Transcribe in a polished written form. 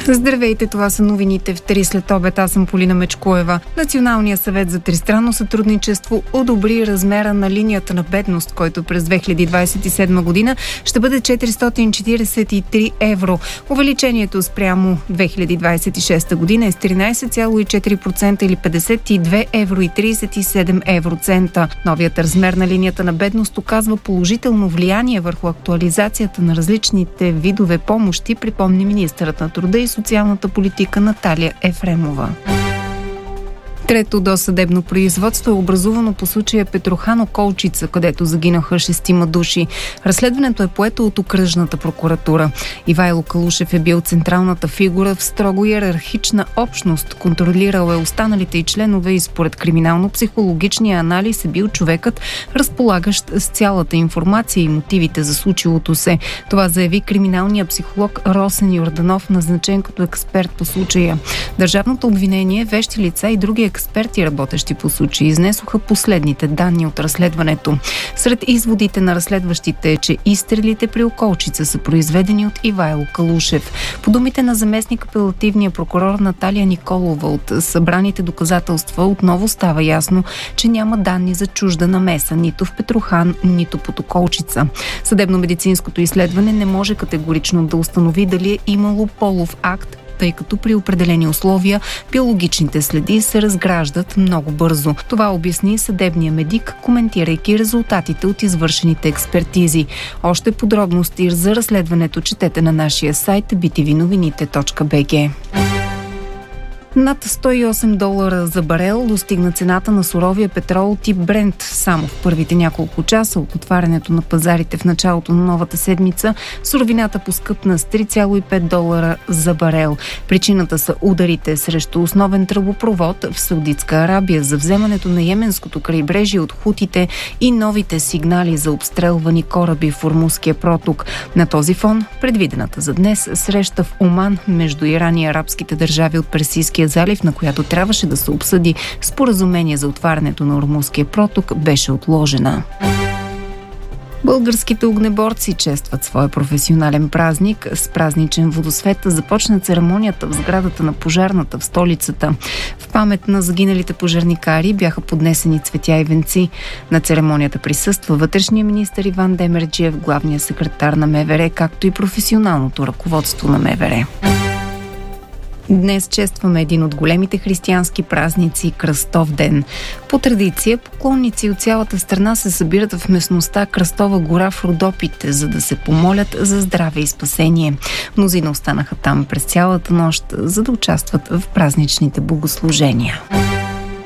Здравейте, това са новините в 3 след обед. Аз съм Полина Мечкоева. Националният съвет за тристранно сътрудничество одобри размера на линията на бедност, който през 2027 година ще бъде 443 евро. Увеличението спрямо 2026 година е с 13,4% или 52 евро и 37 евроцента. Новият размер на линията на бедност оказва положително влияние върху актуализацията на различните видове помощи, припомни министърът на труда и социалната политика Наталия Ефремова. Трето досъдебно производство е образувано по случая Петрохан-Околчица, където загинаха 6 души. Разследването е поето от окръжната прокуратура. Ивайло Калушев е бил централната фигура в строго иерархична общност. Контролирал е останалите и членове и според криминално-психологичния анализ е бил човекът, разполагащ с цялата информация и мотивите за случилото се. Това заяви криминалният психолог Росен Йорданов, назначен като експерт по случая. Държавното обвинение, вещи лица и други експерти, работещи по случаи, изнесоха последните данни от разследването. Сред изводите на разследващите е, че изстрелите при Околчица са произведени от Ивайло Калушев. По думите на заместник апелативния прокурор Наталия Николова, от събраните доказателства отново става ясно, че няма данни за чужда намеса нито в Петрохан, нито под Околчица. Съдебно-медицинското изследване не може категорично да установи дали е имало полов акт, тъй като при определени условия биологичните следи се разграждат много бързо. Това обясни съдебния медик, коментирайки резултатите от извършените експертизи. Още подробности за разследването четете на нашия сайт btvnovinite.bg. Над $108 за барел достигна цената на суровия петрол тип Брент. Само в първите няколко часа от отварянето на пазарите в началото на новата седмица, суровината поскъпна с $3,5 за барел. Причината са ударите срещу основен тръбопровод в Саудитска Арабия, за вземането на йеменското крайбрежие от хутите и новите сигнали за обстрелвани кораби в Ормузския проток. На този фон, предвидената за днес среща в Оман между Иран и арабските държави от Персийския залив, на която трябваше да се обсъди споразумение за отварянето на Ормузския проток, беше отложена. Българските огнеборци честват своя професионален празник. С празничен водосвет започна церемонията в сградата на пожарната в столицата. В памет на загиналите пожарникари бяха поднесени цветя и венци. На церемонията присъства вътрешния министър Иван Демерджиев, главният секретар на МВР, както и професионалното ръководство на МВР. Днес честваме един от големите християнски празници – Кръстов ден. По традиция, поклонници от цялата страна се събират в местността Кръстова гора в Родопите, за да се помолят за здраве и спасение. Мнозина останаха там през цялата нощ, за да участват в празничните богослужения.